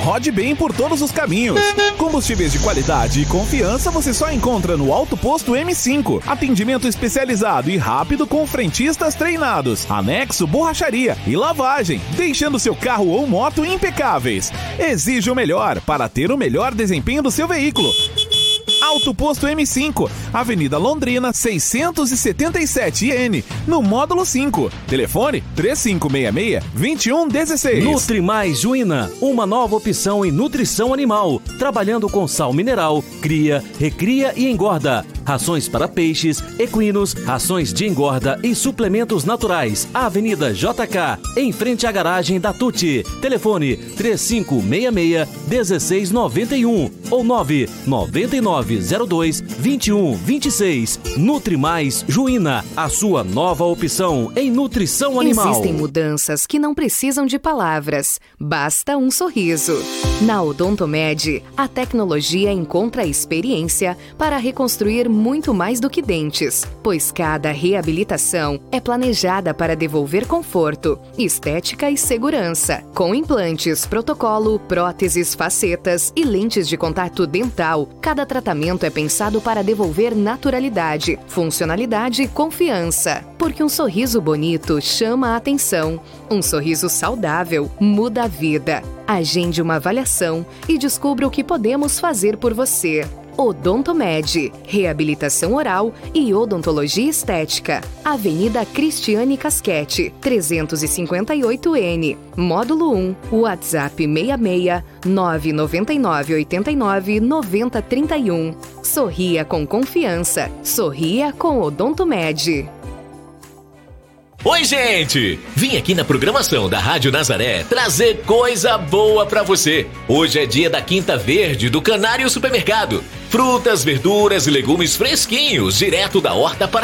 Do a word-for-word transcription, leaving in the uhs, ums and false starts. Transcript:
Rode bem por todos os caminhos. Combustíveis de qualidade e confiança você só encontra no Auto Posto M cinco. Atendimento especializado e rápido com frentistas treinados. Anexo, borracharia e lavagem, deixando seu carro ou moto impecáveis. Exige o melhor para ter o melhor desempenho do seu veículo. Auto Posto M cinco, Avenida Londrina, seiscentos e setenta e sete N, no módulo cinco. Telefone três cinco seis seis, dois um um seis. Nutrimais Juína, uma nova opção em nutrição animal, trabalhando com sal mineral, cria, recria e engorda. Rações para peixes, equinos, rações de engorda e suplementos naturais. Avenida J K, em frente à garagem da Tuti. Telefone três cinco seis seis, um seis nove um ou nove nove nove zero dois, dois um dois seis. Nutrimais Juína, a sua nova opção em nutrição animal. Existem mudanças que não precisam de palavras, basta um sorriso. Na Odontomed, a tecnologia encontra a experiência para reconstruir muito mais do que dentes, pois cada reabilitação é planejada para devolver conforto, estética e segurança. Com implantes, protocolo, próteses, facetas e lentes de contato dental, cada tratamento é pensado para devolver naturalidade, funcionalidade e confiança. Porque um sorriso bonito chama a atenção. Um sorriso saudável muda a vida. Agende uma avaliação e descubra o que podemos fazer por você. Odontomed, reabilitação oral e odontologia estética. Avenida Cristiane Casquete, trezentos e cinquenta e oito N, Módulo um, WhatsApp seis seis nove nove nove oito nove nove zero três um. Sorria com confiança. Sorria com Odontomed. Oi, gente! Vim aqui na programação da Rádio Nazaré trazer coisa boa pra você. Hoje é dia da Quinta Verde do Canário Supermercado. Frutas, verduras e legumes fresquinhos, direto da horta para